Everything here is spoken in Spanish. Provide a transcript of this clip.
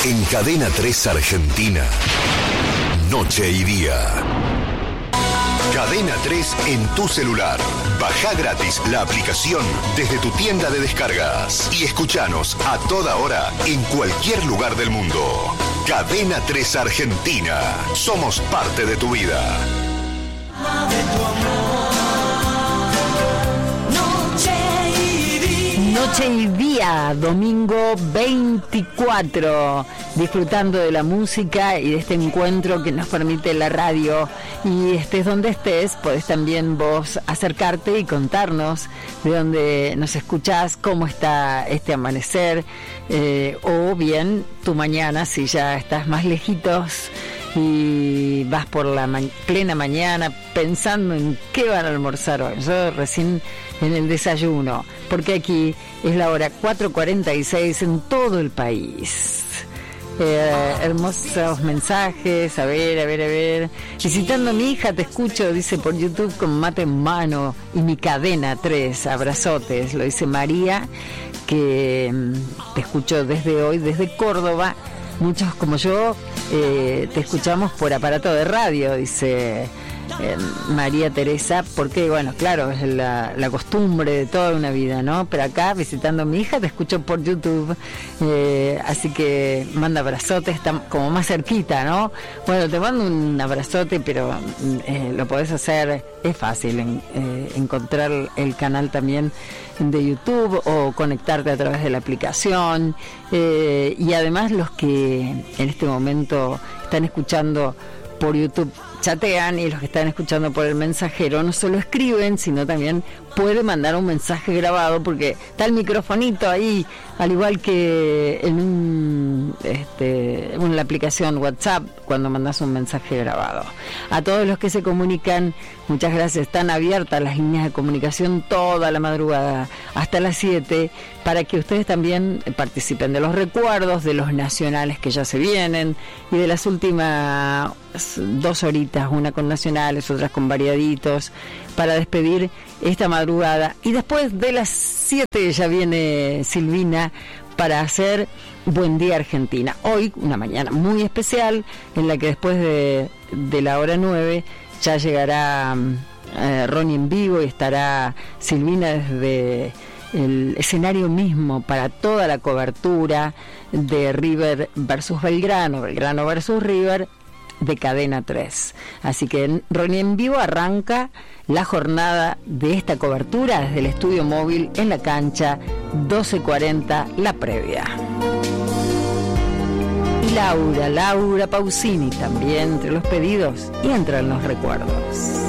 En Cadena 3 Argentina, noche y día. Cadena 3 en tu celular. Bajá gratis la aplicación desde tu tienda de descargas y escuchanos a toda hora en cualquier lugar del mundo. Cadena 3 Argentina. Somos parte de tu vida. Noche y día, domingo 24, disfrutando de la música y de este encuentro que nos permite la radio. Y estés donde estés, podés también vos acercarte y contarnos de dónde nos escuchás, cómo está este amanecer, o bien tu mañana, si ya estás más lejitos y vas por la plena mañana pensando en qué van a almorzar hoy. Yo recién en el desayuno, porque aquí es la hora 4:46 en todo el país. Hermosos mensajes, a ver. Visitando a mi hija, te escucho, dice por YouTube, con mate en mano y mi cadena 3, abrazotes, lo dice María, que te escucho desde hoy, desde Córdoba. Muchos como yo te escuchamos por aparato de radio, dice María Teresa, porque bueno, claro, es la costumbre de toda una vida, ¿no? Pero acá, visitando a mi hija, te escucho por YouTube, así que manda abrazotes, está como más cerquita, ¿no? Bueno, te mando un abrazote, pero lo podés hacer, es fácil encontrar el canal también de YouTube o conectarte a través de la aplicación, y además los que en este momento están escuchando por YouTube chatean, y los que están escuchando por el mensajero no solo escriben, sino también puede mandar un mensaje grabado, porque está el microfonito ahí, al igual que en la aplicación WhatsApp cuando mandas un mensaje grabado. A todos los que se comunican, muchas gracias. Están abiertas las líneas de comunicación toda la madrugada hasta las 7 para que ustedes también participen de los recuerdos, de los nacionales que ya se vienen y de las últimas 2 horitas, una con nacionales, otras con variaditos, para despedir esta madrugada. Y después de las 7 ya viene Silvina para hacer Buen Día Argentina. Hoy, una mañana muy especial, en la que después de la hora 9 ya llegará Ronnie en vivo y estará Silvina desde el escenario mismo para toda la cobertura de River versus Belgrano, Belgrano versus River, de Cadena 3. Así que Ronnie en vivo arranca la jornada de esta cobertura desde el estudio móvil en la cancha, 12:40 la previa. Y Laura Pausini también entre los pedidos y entre los recuerdos.